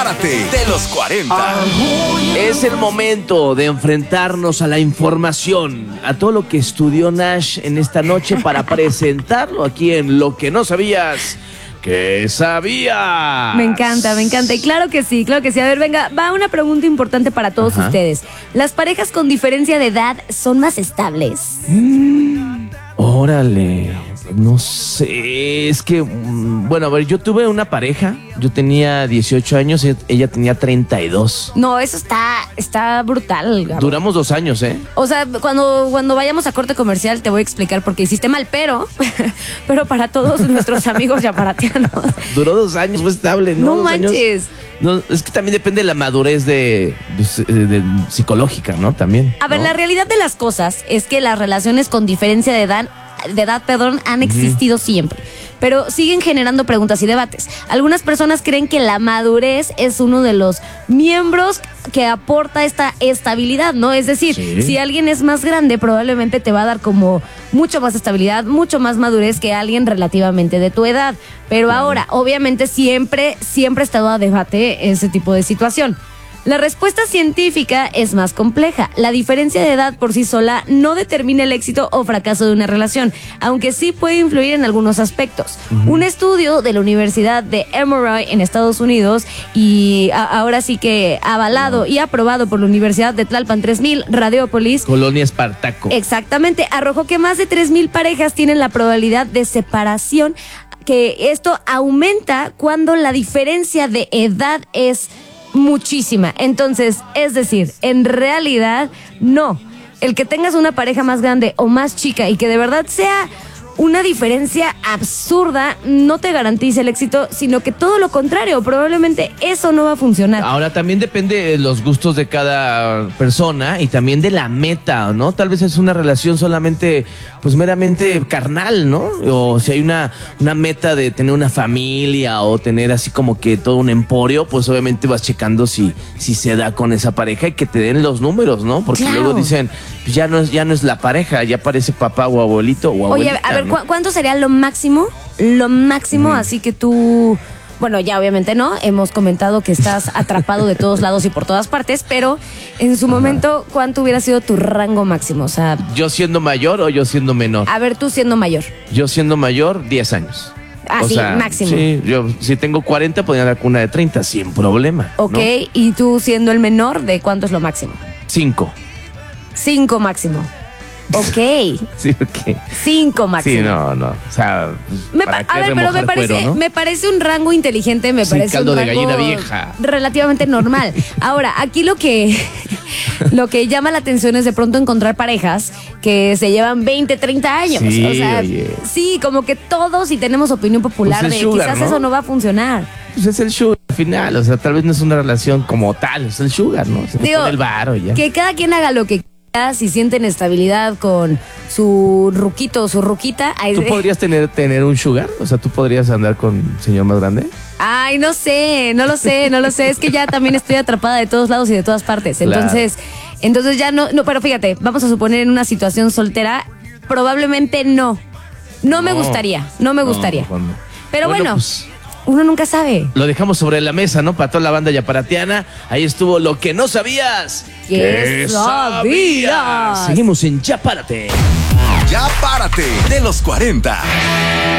Párate de los 40. Es el momento de enfrentarnos a la información, a todo lo que estudió Nash en esta noche para presentarlo aquí en Lo que no sabías que sabías. Me encanta. Y claro que sí. A ver, venga, va una pregunta importante para todos ustedes. ¿Las parejas con diferencia de edad son más estables? Órale, no sé, es que, bueno, a ver, yo tuve una pareja, yo tenía 18 años, ella tenía 32. No, eso está brutal, Gabo. Duramos 2 años, ¿eh? O sea, cuando vayamos a corte comercial te voy a explicar por qué hiciste mal, pero para todos nuestros amigos yaparatianos. Duró 2 años, fue estable, ¿no? No 2 años. manches. No, es que también depende de la madurez de psicológica, ¿no? También. A ver, ¿no? la realidad de las cosas es que las relaciones con diferencia de edad, han existido siempre, pero siguen generando preguntas y debates. Algunas personas creen que la madurez es uno de los miembros que aporta esta estabilidad, ¿no? Es decir, si alguien es más grande, probablemente te va a dar como mucho más estabilidad, mucho más madurez que alguien relativamente de tu edad. Pero ahora, obviamente, siempre ha estado a debate ese tipo de situación. La respuesta científica es más compleja. La diferencia de edad por sí sola no determina el éxito o fracaso de una relación, aunque sí puede influir en algunos aspectos. Un estudio de la Universidad de Emory en Estados Unidos, y ahora sí que avalado y aprobado por la Universidad de Tlalpan 3000, Radiópolis, Colonia Espartaco. Exactamente, arrojó que más de 3000 parejas tienen la probabilidad de separación, que esto aumenta cuando la diferencia de edad es muchísima. Entonces, es decir, en realidad, no. El que tengas una pareja más grande o más chica y que de verdad sea una diferencia absurda no te garantiza el éxito, sino que todo lo contrario, probablemente eso no va a funcionar. Ahora, también depende de los gustos de cada persona y también de la meta, ¿no? Tal vez es una relación solamente, pues meramente carnal, ¿no? O si hay una meta de tener una familia o tener así como que todo un emporio, pues obviamente vas checando si se da con esa pareja y que te den los números, ¿no? Porque claro, luego dicen, pues ya no es la pareja, ya parece papá o abuelito o abuelita. Oye, a ver, ¿no? ¿cuánto sería lo máximo? Así que tú... Bueno, ya obviamente no, hemos comentado que estás atrapado de todos lados y por todas partes, pero en su momento, ¿cuánto hubiera sido tu rango máximo? O sea, ¿yo siendo mayor o yo siendo menor? a ver, tú siendo mayor. Yo siendo mayor, 10 años. Así, máximo. Sí, yo si tengo 40 podría dar con una de 30 sin problema. Ok, ¿no? y tú siendo el menor, ¿de cuánto es lo máximo? 5. 5 máximo. Ok. Sí, ok. 5 máximo. Sí, no. O sea, A ver, pero me parece un rango inteligente, me sí, parece caldo un de rango gallina vieja. Relativamente normal. Ahora, aquí lo que llama la atención es de pronto encontrar parejas que se llevan 20, 30 años. Sí, o sea, oye. sí, como que todos, si tenemos opinión popular Pues de el sugar, quizás ¿no? eso no va a funcionar. Pues es el sugar al final, o sea, tal vez no es una relación como tal, es el sugar, ¿no? Se te Digo, pone el varo y ya. que cada quien haga lo que quiera, si sienten estabilidad con su ruquito o su ruquita. ¿Tú podrías tener un sugar? O sea, ¿tú podrías andar con un señor más grande? Ay, no lo sé. Es que ya también estoy atrapada de todos lados y de todas partes. Claro. Entonces ya no, pero fíjate, vamos a suponer en una situación soltera, probablemente no. No me gustaría. Pero bueno, pues, uno nunca sabe. lo dejamos sobre la mesa, ¿no? Para toda la banda yaparatiana. Ahí estuvo Lo que no sabías ¿Qué sabías? Seguimos en Ya Párate. Ya Párate de los 40.